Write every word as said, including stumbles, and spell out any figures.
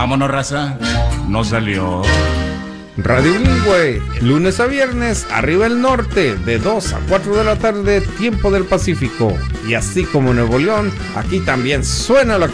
Vámonos, raza. No salió. Radio Bilingüe, lunes a viernes, arriba el norte, de dos a cuatro de la tarde, tiempo del Pacífico. Y así como Nuevo León, aquí también suena la